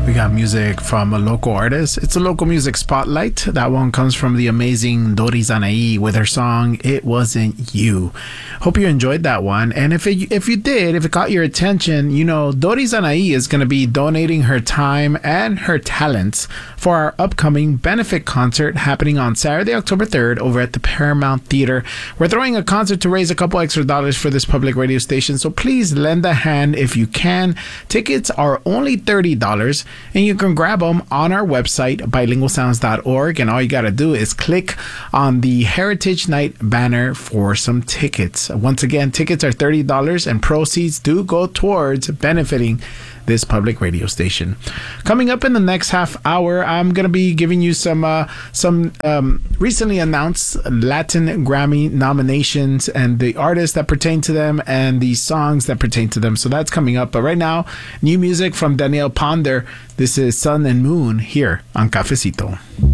We got music from a local artist. It's a local music spotlight. That one comes from the amazing Dori Zanai with her song "It Wasn't You." Hope you enjoyed that one. And if it caught your attention, you know Dori Zanai is going to be donating her time and her talents for our upcoming benefit concert happening on Saturday, October 3rd over at the Paramount Theater. We're throwing a concert to raise a couple extra dollars for this public radio station, so please lend a hand if you can. Tickets are only $30, and you can grab them on our website, bilingualsounds.org, and all you got to do is click on the Heritage Night banner for some tickets. Once again, tickets are $30, and proceeds do go towards benefiting this public radio station. Coming up in the next half hour, I'm going to be giving you some recently announced Latin Grammy nominations and the artists that pertain to them and the songs that pertain to them. So that's coming up. But right now, new music from Danielle Ponder. This is Sun and Moon here on Cafecito.